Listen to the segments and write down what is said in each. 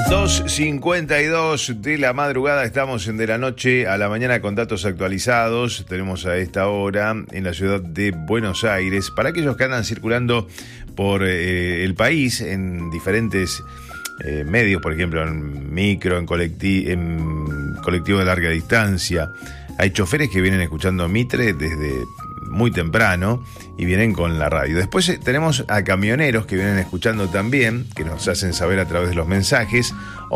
2:52 de la madrugada, estamos en De la Noche a la Mañana con datos actualizados. Tenemos a esta hora en la ciudad de Buenos Aires, para aquellos que andan circulando por el país en diferentes medios, por ejemplo en micro, en colectivo de larga distancia. Hay choferes que vienen escuchando Mitre desde muy temprano y vienen con la radio. Después tenemos a camioneros que vienen escuchando también, que nos hacen saber a través de los mensajes.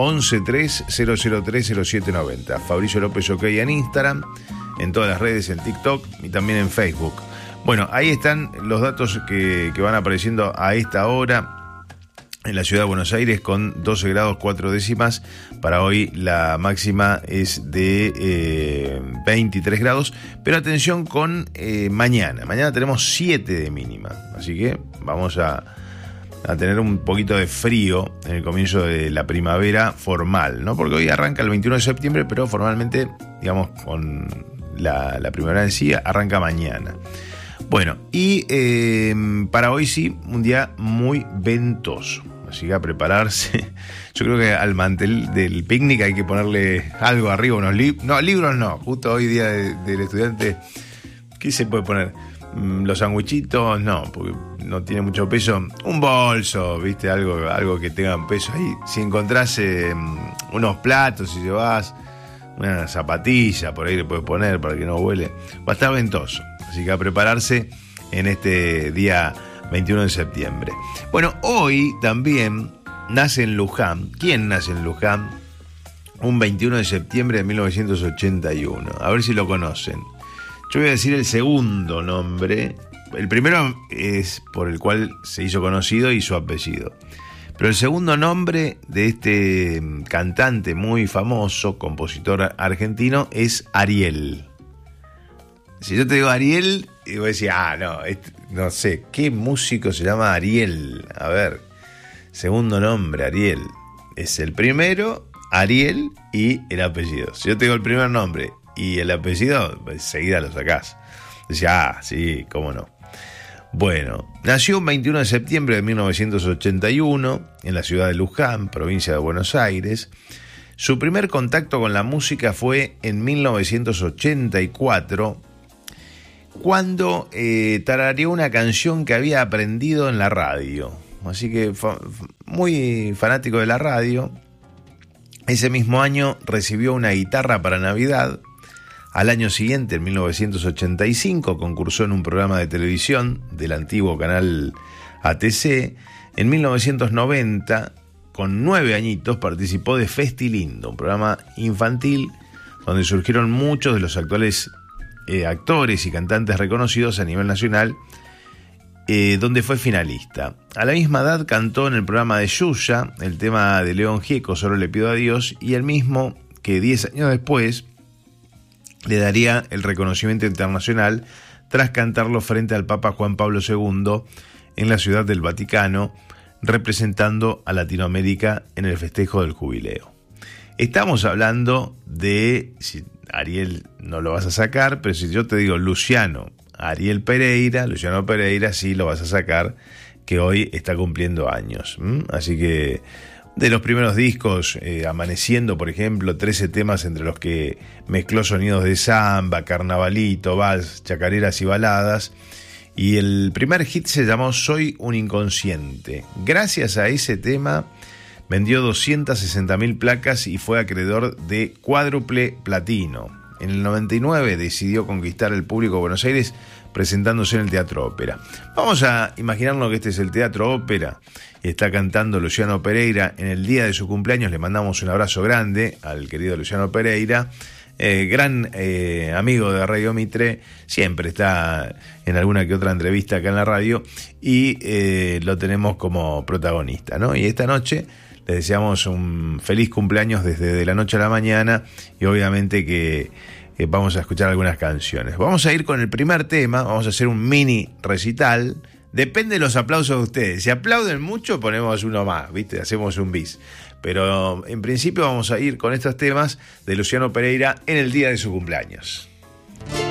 1130030790. Fabricio López OK en Instagram, en todas las redes, en TikTok y también en Facebook. Bueno, ahí están los datos que van apareciendo a esta hora en la ciudad de Buenos Aires, con 12 grados 4 décimas. Para hoy la máxima es de 23 grados. Pero atención con mañana. Mañana tenemos 7 de mínima. Así que vamos a tener un poquito de frío en el comienzo de la primavera formal, ¿no? Porque hoy arranca el 21 de septiembre, pero formalmente, digamos, con la primavera en sí, arranca mañana. Bueno, y para hoy sí, un día muy ventoso. Así que a prepararse. Yo creo que al mantel del picnic hay que ponerle algo arriba, unos libros. No, libros no. Justo hoy día del estudiante, ¿qué se puede poner? Los sandwichitos, no, porque no tiene mucho peso. Un bolso, ¿viste? Algo que tenga peso ahí. Si encontrás unos platos, si llevas una zapatilla, por ahí le puedes poner para que no huele. Va a estar ventoso. Así que a prepararse en este día 21 de septiembre. Bueno, hoy también nace en Luján. ¿Quién nace en Luján? Un 21 de septiembre de 1981. A ver si lo conocen. Yo voy a decir el segundo nombre. El primero es por el cual se hizo conocido y su apellido. Pero el segundo nombre de este cantante muy famoso, compositor argentino, es Ariel. Si yo te digo Ariel, y vos decís, no sé, ¿qué músico se llama Ariel? A ver, segundo nombre, Ariel. Es el primero, Ariel, y el apellido. Si yo te digo el primer nombre y el apellido, enseguida lo sacás. Decís, sí, cómo no. Bueno, nació un 21 de septiembre de 1981 en la ciudad de Luján, provincia de Buenos Aires. Su primer contacto con la música fue en 1984, cuando tarareó una canción que había aprendido en la radio. Así que muy fanático de la radio. Ese mismo año recibió una guitarra para Navidad. Al año siguiente, en 1985, concursó en un programa de televisión del antiguo canal ATC. En 1990, con 9 añitos, participó de Festilindo, un programa infantil donde surgieron muchos de los actuales actores y cantantes reconocidos a nivel nacional, donde fue finalista. A la misma edad cantó en el programa de Yuya el tema de León Gieco, Solo le pido a Dios, y el mismo que 10 años después le daría el reconocimiento internacional tras cantarlo frente al Papa Juan Pablo II en la Ciudad del Vaticano, representando a Latinoamérica en el festejo del jubileo. Estamos hablando de, si Ariel no lo vas a sacar, pero si yo te digo Luciano Pereira sí lo vas a sacar, que hoy está cumpliendo años. Así que de los primeros discos, Amaneciendo, por ejemplo, 13 temas entre los que mezcló sonidos de samba, carnavalito, vals, chacareras y baladas. Y el primer hit se llamó Soy un inconsciente. Gracias a ese tema vendió 260.000 placas y fue acreedor de cuádruple platino. En el 99 decidió conquistar el público de Buenos Aires presentándose en el Teatro Ópera. Vamos a imaginarnos que este es el Teatro Ópera y está cantando Luciano Pereira en el día de su cumpleaños. Le mandamos un abrazo grande al querido Luciano Pereira, gran amigo de Radio Mitre, siempre está en alguna que otra entrevista acá en la radio y lo tenemos como protagonista, ¿no? Y esta noche les deseamos un feliz cumpleaños desde de la noche a la mañana y obviamente que vamos a escuchar algunas canciones. Vamos a ir con el primer tema, vamos a hacer un mini recital. Depende de los aplausos de ustedes. Si aplauden mucho, ponemos uno más, ¿viste? Hacemos un bis. Pero en principio vamos a ir con estos temas de Luciano Pereira en el día de su cumpleaños.